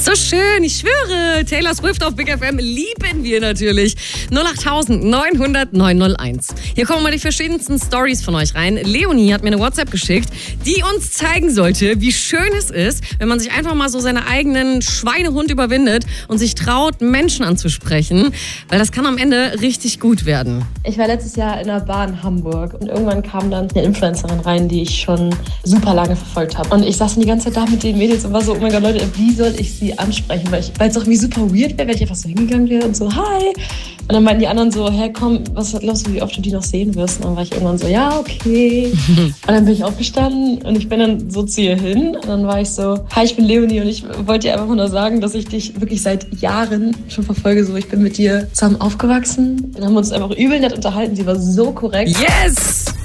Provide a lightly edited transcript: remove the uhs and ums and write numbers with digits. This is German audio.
So schön, ich schwöre. Taylor Swift auf Big FM lieben wir natürlich. 08000 900 901. Hier kommen mal die verschiedensten Stories von euch rein. Leonie hat mir eine WhatsApp geschickt, die uns zeigen sollte, wie schön es ist, wenn man sich einfach mal so seine eigenen Schweinehund überwindet und sich traut, Menschen anzusprechen. Weil das kann am Ende richtig gut werden. Ich war letztes Jahr in einer Bar in Hamburg und irgendwann kam dann eine Influencerin rein, die ich schon super lange verfolgt habe. Und ich saß dann die ganze Zeit da mit den Mädels und war so, oh mein Gott, Leute, wie soll ich sie ansprechen? Weil es auch irgendwie super weird wäre, wenn ich einfach so hingegangen wäre und so, hi. Und dann meinten die anderen so, hey, komm, was glaubst du, wie oft du die noch sehen wirst? Und dann war ich irgendwann so, ja, okay. Und dann bin ich aufgestanden und ich bin dann so zu ihr hin. Und dann war ich so, hi, ich bin Leonie und ich wollte dir einfach nur sagen, dass ich dich wirklich seit Jahren schon verfolge. So, ich bin mit dir zusammen aufgewachsen. Dann haben wir uns einfach übel nett unterhalten. Sie war so korrekt. Yes!